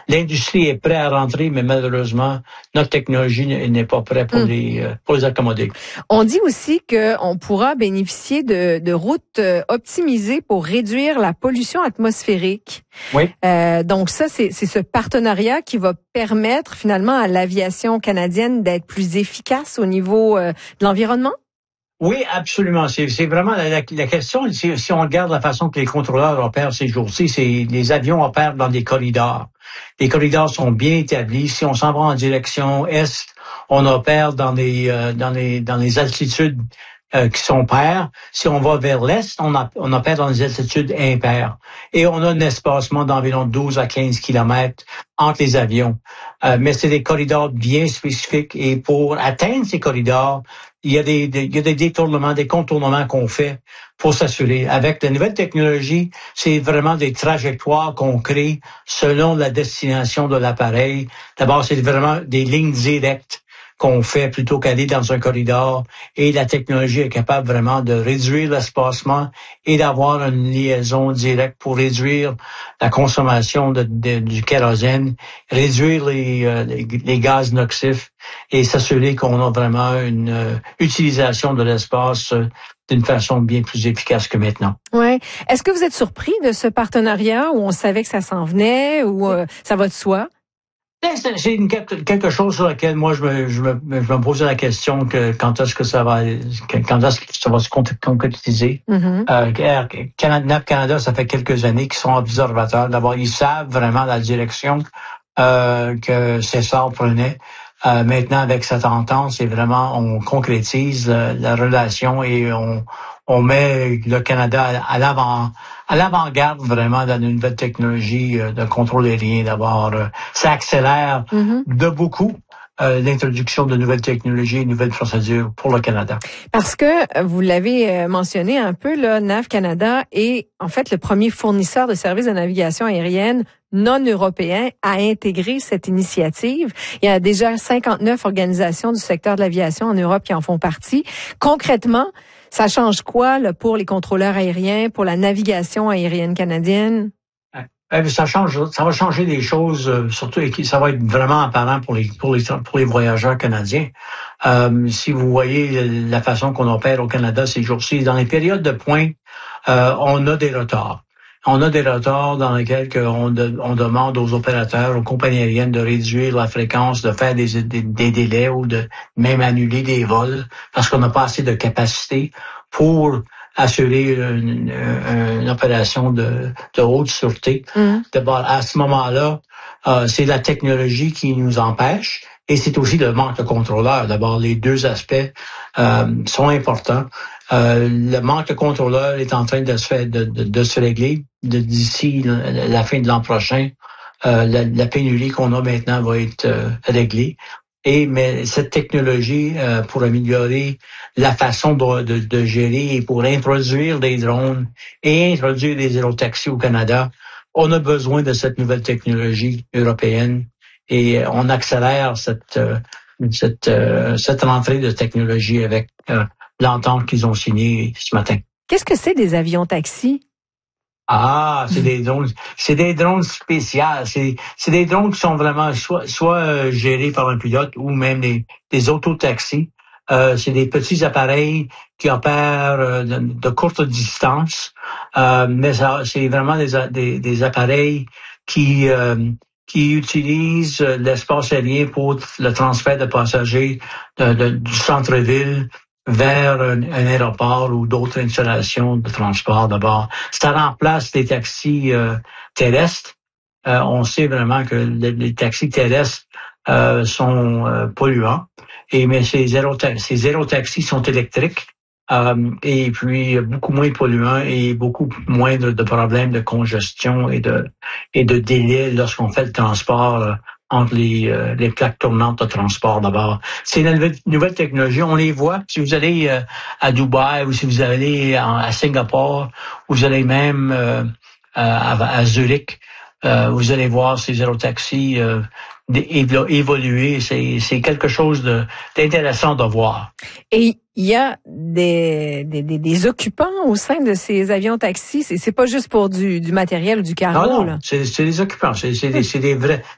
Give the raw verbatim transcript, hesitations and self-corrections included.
l'industrie est prête à rentrer, mais malheureusement, notre technologie n'est pas prête pour, mm. les, euh, pour les accommoder. On dit aussi qu'on pourra bénéficier de, de routes optimisées pour réduire la pollution atmosphérique. Oui. Euh, donc ça, c'est, c'est ce partenariat qui va permettre finalement à l'aviation canadienne d'être plus efficace au niveau euh, de l'environnement? Oui, absolument. C'est, c'est vraiment la, la, la question. Si, si on regarde la façon que les contrôleurs opèrent ces jours-ci, c'est les avions opèrent dans des corridors. Les corridors sont bien établis. Si on s'en va en direction est, on opère dans des euh, dans les dans les altitudes euh, qui sont paires. Si on va vers l'est, on, a, on opère dans des altitudes impaires. Et on a un espacement d'environ douze à quinze kilomètres entre les avions. Euh, mais c'est des corridors bien spécifiques. Et pour atteindre ces corridors, il y a des, des, il y a des détournements, des contournements qu'on fait pour s'assurer. Avec la nouvelle technologie, c'est vraiment des trajectoires qu'on crée selon la destination de l'appareil. D'abord, c'est vraiment des lignes directes qu'on fait plutôt qu'aller dans un corridor. Et la technologie est capable vraiment de réduire l'espacement et d'avoir une liaison directe pour réduire la consommation de, de, du kérosène, réduire les, euh, les, les gaz nocifs et s'assurer qu'on a vraiment une euh, utilisation de l'espace euh, d'une façon bien plus efficace que maintenant. Ouais. Est-ce que vous êtes surpris de ce partenariat où on savait que ça s'en venait ou euh, ça va de soi? C'est une, quelque chose sur laquelle moi je me, je me, je me posais la question que quand est-ce que ça va, quand est-ce que ça va se concrétiser. Mm-hmm. Euh, Canada, N A V Canada, ça fait quelques années qu'ils sont observateurs. D'abord, ils savent vraiment la direction euh, que César prenait. Euh, maintenant, avec cette entente, c'est vraiment on concrétise la, la relation et on, on met le Canada à, à l'avant. à l'avant-garde vraiment dans une nouvelle technologie de contrôle aérien. D'abord, ça accélère mm-hmm. de beaucoup euh, l'introduction de nouvelles technologies et nouvelles procédures pour le Canada. Parce que vous l'avez mentionné un peu, là, N A V Canada est en fait le premier fournisseur de services de navigation aérienne non européen à intégrer cette initiative. Il y a déjà cinquante-neuf organisations du secteur de l'aviation en Europe qui en font partie. Concrètement, ça change quoi là, pour les contrôleurs aériens, pour la navigation aérienne canadienne? Ça change, ça va changer des choses, surtout et ça va être vraiment apparent pour les pour les pour les voyageurs canadiens. Euh, si vous voyez la façon qu'on opère au Canada ces jours-ci, dans les périodes de pointe, euh, on a des retards. On a des retards dans lesquels on, de, on demande aux opérateurs, aux compagnies aériennes de réduire la fréquence, de faire des, des, des délais ou de même annuler des vols parce qu'on n'a pas assez de capacité pour assurer une, une, une opération de, de haute sûreté. Mmh. D'abord, à ce moment-là, euh, c'est la technologie qui nous empêche et c'est aussi le manque de contrôleurs. D'abord, les deux aspects euh, sont importants. Euh, le manque de contrôleurs est en train de se faire, de, de, de se régler de, d'ici la, la fin de l'an prochain. Euh, la, la pénurie qu'on a maintenant va être euh, réglée. Et mais cette technologie euh, pour améliorer la façon de, de, de gérer et pour introduire des drones et introduire des aérotaxis au Canada, on a besoin de cette nouvelle technologie européenne et on accélère cette euh, cette euh, cette rentrée de technologie avec euh, l'entente qu'ils ont signée ce matin. Qu'est-ce que c'est des avions taxis? Ah, c'est des drones, c'est des drones spéciaux. C'est, c'est des drones qui sont vraiment soit, soit euh, gérés par un pilote ou même des, des autotaxis. Euh, c'est des petits appareils qui opèrent euh, de, de courte distance, euh, mais ça, c'est vraiment des, des, des appareils qui euh, qui utilisent l'espace aérien pour le transfert de passagers de, de, du centre-ville vers un, un aéroport ou d'autres installations de transport d'abord. Ça remplace les taxis euh, terrestres. Euh, on sait vraiment que les, les taxis terrestres euh, sont euh, polluants, et mais ces aérotaxis, ces aérotaxis sont électriques euh, et puis beaucoup moins polluants et beaucoup moins de, de problèmes de congestion et de et de délai lorsqu'on fait le transport euh, entre les, euh, les plaques tournantes de transport d'abord. C'est une nouvelle, nouvelle technologie. On les voit. Si vous allez euh, à Dubaï ou si vous allez en, à Singapour ou vous allez même euh, à, à Zurich, euh, vous allez voir ces aérotaxis euh, évoluer. C'est, c'est quelque chose de, d'intéressant de voir. Et il y a des, des, des, des occupants au sein de ces avions taxis. C'est, c'est pas juste pour du, du matériel ou du cargo. Non, non, là. C'est, c'est des occupants. C'est, c'est, des, c'est des vrais,